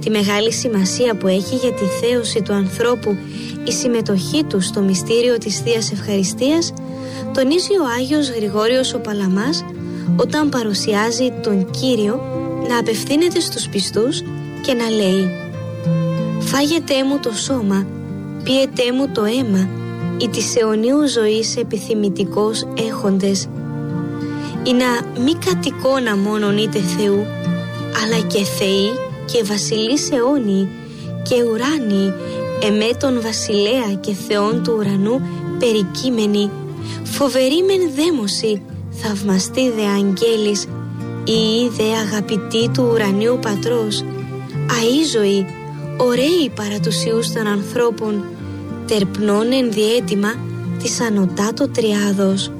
τη μεγάλη σημασία που έχει για τη θέωση του ανθρώπου η συμμετοχή του στο μυστήριο της Θείας Ευχαριστίας, τονίζει ο Άγιος Γρηγόριος ο Παλαμάς όταν παρουσιάζει τον Κύριο να απευθύνεται στους πιστούς και να λέει «Φάγετέ μου το σώμα, πίετέ μου το αίμα, ή της αιωνίου ζωής επιθυμητικός έχοντες, ή να μη κατοικώνα μόνον είτε Θεού, αλλά και Θεοί και βασιλείς αιώνιοι και ουράνιοι, εμέ τον βασιλέα και Θεόν του ουρανού περικείμενοι, φοβερή μεν δέμωση, θαυμαστή δε αγγέλης, ή δε αγαπητή του ουρανίου πατρός, αΐζωοι, ωραίοι παρά τους ιούς των ανθρώπων, τερπνών εν διέτοιμα της ανωτάτω τριάδος».